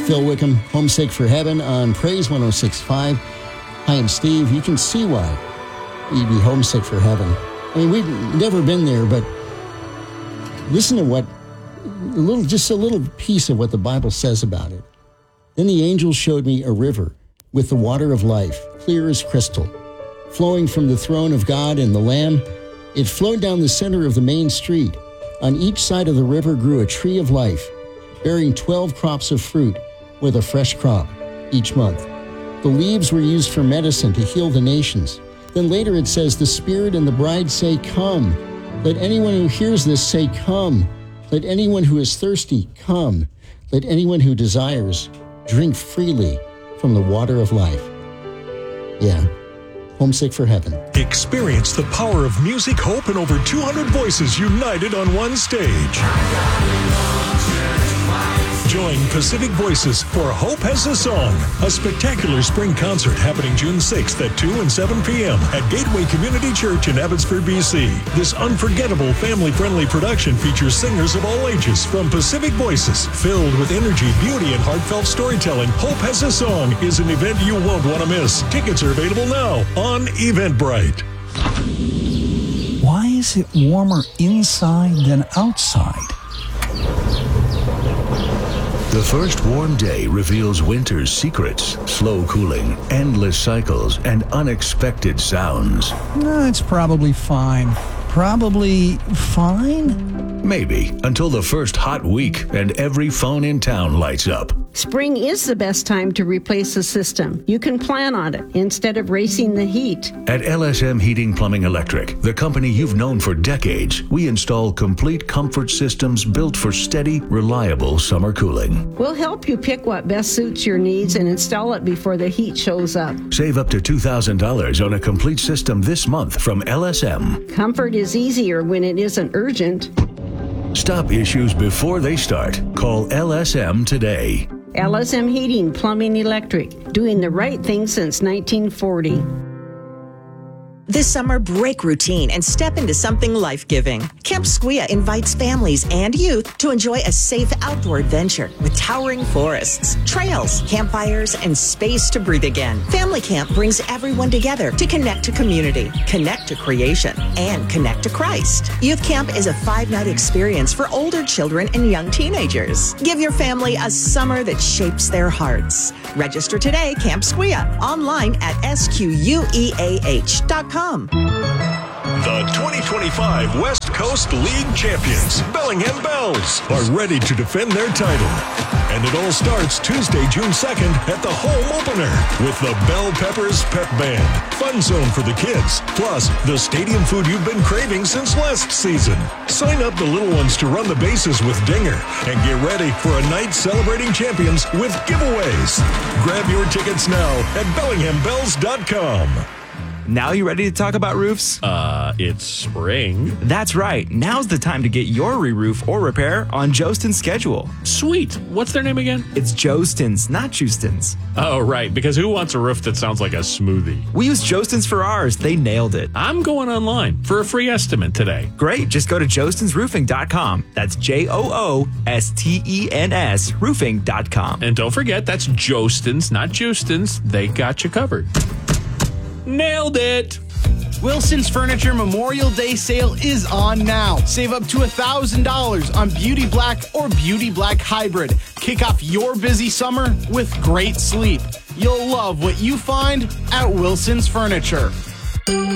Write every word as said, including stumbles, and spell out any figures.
Phil Wickham, Homesick for Heaven on Praise one oh six point five. Hi, I'm Steve. You can see why you'd be homesick for heaven. I mean, we've never been there, but listen to what, a little, just a little piece of what the Bible says about it. Then the angel showed me a river with the water of life, clear as crystal, flowing from the throne of God and the Lamb. It flowed down the center of the main street. On each side of the river grew a tree of life, bearing twelve crops of fruit with a fresh crop each month. The leaves were used for medicine to heal the nations. Then later it says, the Spirit and the bride say, come. Let anyone who hears this say, come. Let anyone who is thirsty come. Let anyone who desires drink freely from the water of life. Yeah, homesick for heaven. Experience the power of music, hope, and over two hundred voices united on one stage. Join Pacific Voices for Hope Has a Song, a spectacular spring concert happening June sixth at two and seven p.m. at Gateway Community Church in Abbotsford, B C. This unforgettable family-friendly production features singers of all ages from Pacific Voices. Filled with energy, beauty, and heartfelt storytelling, Hope Has a Song is an event you won't want to miss. Tickets are available now on Eventbrite. Why is it warmer inside than outside? The first warm day reveals winter's secrets, slow cooling, endless cycles, and unexpected sounds. No, it's probably fine. Probably fine? Maybe, until the first hot week and every phone in town lights up. Spring is the best time to replace the system. You can plan on it instead of racing the heat. At L S M Heating Plumbing Electric, the company you've known for decades, we install complete comfort systems built for steady, reliable summer cooling. We'll help you pick what best suits your needs and install it before the heat shows up. Save up to two thousand dollars on a complete system this month from L S M. Comfort is easier when it isn't urgent. Stop issues before they start. Call L S M today. L S M Heating, Plumbing, Electric, doing the right thing since nineteen forty. This summer, break routine and step into something life-giving. Camp Squia invites families and youth to enjoy a safe outdoor adventure with towering forests, trails, campfires, and space to breathe again. Family Camp brings everyone together to connect to community, connect to creation, and connect to Christ. Youth Camp is a five-night experience for older children and young teenagers. Give your family a summer that shapes their hearts. Register today, Camp Squia, online at squeah dot com. The twenty twenty-five West Coast League champions, Bellingham Bells, are ready to defend their title. And it all starts Tuesday, June second at the home opener with the Bell Peppers Pep Band, Fun Zone for the kids, plus the stadium food you've been craving since last season. Sign up the little ones to run the bases with Dinger and get ready for a night celebrating champions with giveaways. Grab your tickets now at bellingham bells dot com. Now you ready to talk about roofs? Uh, it's spring. That's right. Now's the time to get your re-roof or repair on Jostin's schedule. Sweet. What's their name again? It's Jostin's, not Justin's. Oh, right. Because who wants a roof that sounds like a smoothie? We use Jostin's for ours. They nailed it. I'm going online for a free estimate today. Great. Just go to jostins roofing dot com. That's J O O S T E N S roofing dot com. And don't forget, that's Jostin's, not Justin's. They got you covered. Nailed it! Wilson's Furniture Memorial Day sale is on now. Save up to one thousand dollars on Beauty Black or Beauty Black Hybrid. Kick off your busy summer with great sleep. You'll love what you find at Wilson's Furniture.